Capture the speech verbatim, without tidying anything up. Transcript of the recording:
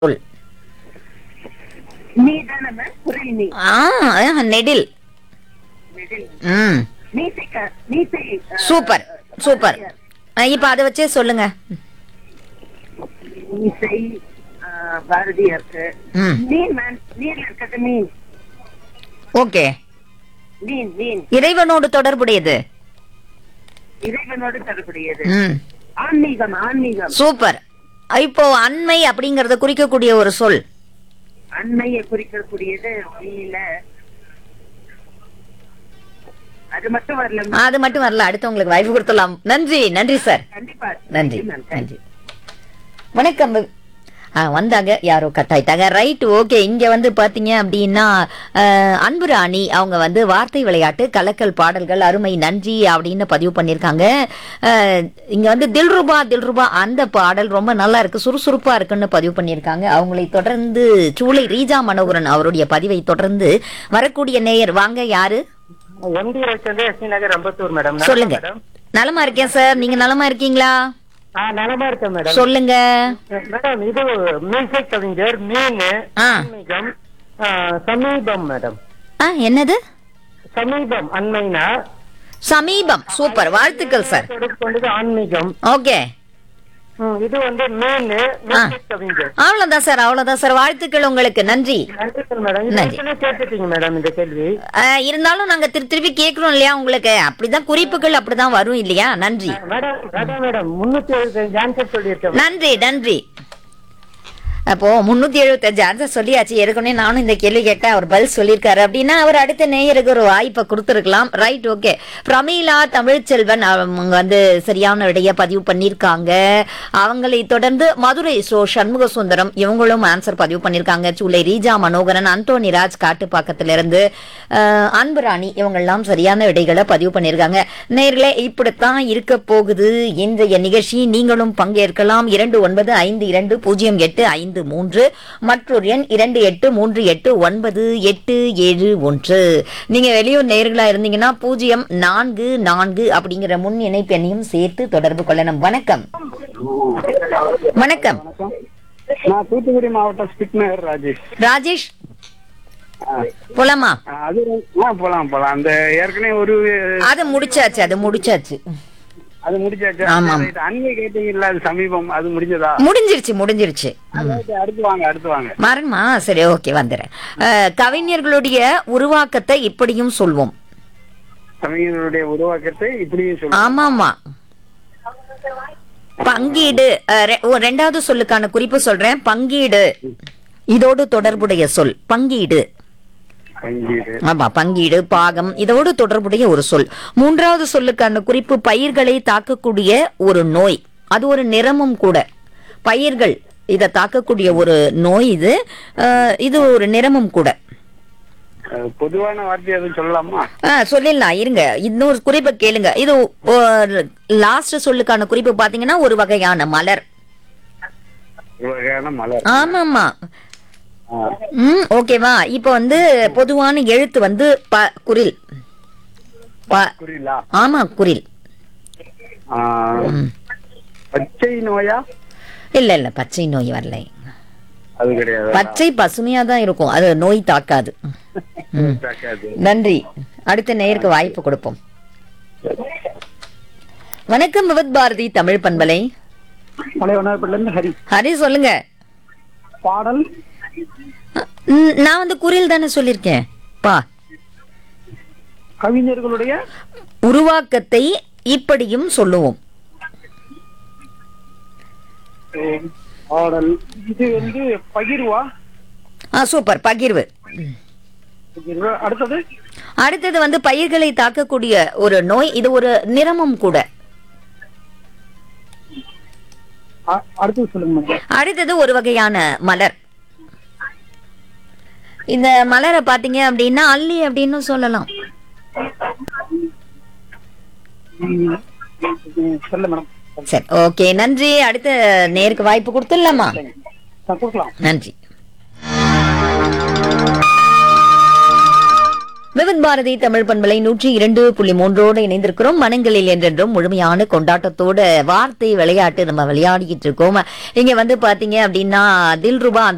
சொல். நீ தானே மேம்? குரல் நீ. ஆ ஆ, நெடில். நெடில். ம் நீசைக்க நீசை. அஹ், சூப்பர் சூப்பர். ஆ, இப்ப அதை வச்சே சொல்லுங்க. நீசை அஹ், பாரதியாருக்கு. ம் மீன் மேம், நீர்ல இருக்கிறது மீன். ஓகே. மீன் மீன் இறைவனோடு தொடர்புடையது. இறைவனோடு தொடர்புடையது. ம் ஆன்மீகம் ஆன்மீகம். சூப்பர். இப்போ அண்மை அப்படிங்கறத குறிக்கக்கூடிய ஒரு சொல். அண்மையை குறிக்கக்கூடியது இல்ல, அது மட்டும் வரல ma'am. அது மட்டும் வரல, அடுத்தவங்களுக்கு வாய்ப்பு கொடுத்துடலாம். நன்றி நன்றி சார். கண்டிப்பா நன்றி ma'am. நன்றி. வணக்கம். ஆ, வந்தாங்க, யாரோ கட் ஆயிட்டாங்க. Right, okay. இங்க வந்து பாத்தீங்க அப்படின்னா அஹ், அன்பு ராணி அவங்க வந்து வார்த்தை விளையாட்டு கலக்கல் பாடல்கள் அருமை நன்றி அப்படின்னு பதிவு பண்ணிருக்காங்க. அஹ், இங்க வந்து தில்ருபா தில்ருபா அந்த பாடல் ரொம்ப நல்லா இருக்கு, சுறுசுறுப்பா இருக்குன்னு பதிவு பண்ணிருக்காங்க. அவங்களை தொடர்ந்து சூளை ரீஜா மனோகரன் அவருடைய பதிவை தொடர்ந்து வரக்கூடிய நேயர் வாங்க. யாரு எம்டி ரவிச்சந்திர எஸ்வி நகர் அம்பத்தூர் மேடம். சொல்லுங்க. மேடம் நலமா இருக்கேன் சார், நீங்க நலமா இருக்கீங்களா? ஆ நலமா இருக்கேன் மேடம். சொல்லுங்க. மேடம் இது மீசை கவிஞர் மீன் ஆ. ஆன்மீகம் ஆ, சமீபம் மேடம். ஆ, என்னது? சமீபம் அண்மைனா சமீபம். சூப்பர், வாழ்த்துக்கள் சார். தொடர்பு கொண்டது ஆன்மீகம். ஓகே, ம், இது வந்து மீன் மீசை கவிஞர். அவ்வளவுதான் சார், அவ்வளவுதான் சார். வாழ்த்துக்கள் உங்களுக்கு. நன்றி. நன்றிகள் மேடம். இது நன்றி. ஏற்கனவே கேட்டுட்டீங்க மேடம் இந்த கேள்வி. அஹ், இருந்தாலும் நாங்க திருப்பி திருப்பி கேட்கிறோம் இல்லையா உங்களுக்கு, அப்படிதான் குறிப்புகள் அப்படிதான் வரும் இல்லையா? நன்றி மேடம் மேடம் மேடம் முன்னூத்தி எழுபத்தஞ்சு ஆன்சர் சொல்லியிருக்கேன். நன்றி நன்றி. அப்போ முன்னூத்தி எழுபத்தி அஞ்சு ஆன்சர் சொல்லியாச்சு. ஏற்கனவே நானும் இந்த கேள்வி கேட்டேன், அவர் பதில் சொல்லியிருக்காரு அப்படின்னா அவர் அடுத்த நேயருக்கு ஒரு வாய்ப்பை கொடுத்துருக்கலாம். Right, okay. பிரமீளா தமிழ்ச்செல்வன் அவங்க வந்து சரியான விடைய பதிவு பண்ணியிருக்காங்க. அவங்களை தொடர்ந்து மதுரை சோ சண்முக சுந்தரம் இவங்களும் ஆன்சர் பதிவு பண்ணியிருக்காங்க. சூளை ரீஜா மனோகரன், அந்தோனி ராஜ் காட்டுப்பாக்கத்திலிருந்து, அஹ், அன்பு ராணி இவங்கெல்லாம் சரியான விடைகளை பதிவு பண்ணியிருக்காங்க. நேயர்களே, இப்படித்தான் இருக்க போகுது இன்றைய நிகழ்ச்சி. நீங்களும் பங்கேற்கலாம். இரண்டு ஒன்பது ஐந்து இரண்டு பூஜ்ஜியம் எட்டு ஐந்து மூன்று மற்றொரு எண் இரண்டு எட்டு மூன்று எட்டு ஒன்பது எட்டு ஏழு ஒன்று. நீங்க வெளியூர் நேயர்களா இருந்தீங்கன்னா பூஜ்ஜியம் நான்கு நான்கு அப்படிங்கிற முன் இணைப்பு எண்ணையும் சேர்த்து தொடர்பு கொள்ளணும். வணக்கம். வணக்கம் நான் தூத்துக்குடி மாவட்டம் ஸ்பிக் நகர் ராஜேஷ். ராஜேஷ், போலாமா? ஆ, அது ஆ, போலாம் போலாம். அந்த ஏற்கனவே ஒரு அது முடிச்சாச்சு, அது முடிச்சாச்சு. அது முடிச்சாச்சு. ஆமாம். ரைட். அண்மை கேட்டீங்கல்ல, அது சமீபம், அது முடிஞ்சதா? முடிஞ்சிருச்சு முடிஞ்சிருச்சு. ரைட், அடுத்து வாங்க அடுத்து வாங்க. மரண்மா, சரி, ஓகே, வந்துடுறேன். அஹ், கவிஞர்களுடைய உருவாக்கத்தை இப்படியும் சொல்வோம். கவிஞர்களுடைய உருவாக்கத்தை இப்படியும் சொல்லுங்க. ஆமாமா. பங்கீடு. அஹ், ரெ- ஓ, ரெண்டாவது சொல்லுக்கான குறிப்பு சொல்றேன். பங்கீடு இதோடு தொடர்புடைய சொல். பங்கீடு. பங்கீடு. ஆமா, பங்கீடு, பாகம் இதோடு தொடர்புடைய ஒரு சொல். மூன்றாவது சொல்லுக்கான குறிப்பு பயிர்களை தாக்கக்கூடிய ஒரு நோய். அது ஒரு நிறமும் கூட. பயிர்கள் இதை தாக்கக்கூடிய ஒரு நோய் இது. அஹ், இது ஒரு நிறமும் கூட. அஹ், பொதுவான வார்த்தை எதுவும் சொல்லலாமா? ஆ, சொல்லிடலாம், இருங்க. இன்னொரு குறிப்பை கேளுங்க. இது லாஸ்ட் சொல்லுக்கான குறிப்பு பாத்தீங்கன்னா ஒரு வகையான மலர். ஒரு வகையான மலர். ஆமாமா. ஆ, ம், ஓகேவா? இப்ப வந்து பொதுவான எழுத்து வந்து ப குரில். ப- புரியலா? ஆமா, குரில். ஆ, பச்சை நோயா? இல்ல இல்ல, பச்சை நோய் வரல. அது கிடையாது. பச்சை பசுமையா தான் இருக்கும், அது நோய் தாக்காது. ம். தாக்காது. நன்றி. அடுத்த நேயருக்கு வாய்ப்பு கொடுப்போம். வணக்கம், விவத் பாரதி தமிழ் பண்பலை. பழைய வண்ணாரப்பேட்டையில இருந்து ஹரி. ஹரி, சொல்லுங்க. பாடல் ம், நான் வந்து குரில் தானே சொல்லிருக்கேன். பா கவிஞர்களுடைய உருவாக்கத்தை இப்படியும் சொல்லுவோம். அஹ், பாடல் இது வந்து பகிர்வா? ஆ, சூப்பர், பகிர்வு. பகிர்வு. அடுத்தது அடுத்தது வந்து பயிர்களை தாக்கக்கூடிய ஒரு நோய். இது ஒரு நிறமும் கூட. அ- அடுத்தது சொல்லுங்க மேடம். அடுத்தது ஒரு வகையான மலர். இந்த மலரை பாத்தீங்க அப்படின்னா அல்லி அப்படின்னு சொல்லலாம். ம், ம், சொல்ல மேடம். சரி, ஓகே, நன்றி. அடுத்த நேருக்கு வாய்ப்பு கொடுத்துடலாமா? நான் கொடுக்கலாம். நன்றி. விவித் பாரதி தமிழ் பண்பலை நூற்றி இரண்டு புள்ளி மூன்றோடு இணைந்திருக்கிறோம். மனங்களில் என்றென்றும் முழுமையான கொண்டாட்டத்தோட வார்த்தை விளையாட்டு நம்ம விளையாடிக்கிட்டு இருக்கோம். இங்க வந்து பாத்தீங்க அப்படின்னா தில்ருபா அந்த